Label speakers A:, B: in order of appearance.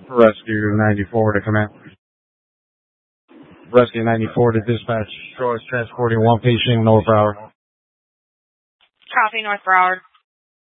A: Rescue 94 to command. Rescue 94 to dispatch. Shore is transporting one patient, North Broward.
B: Copy, North Broward.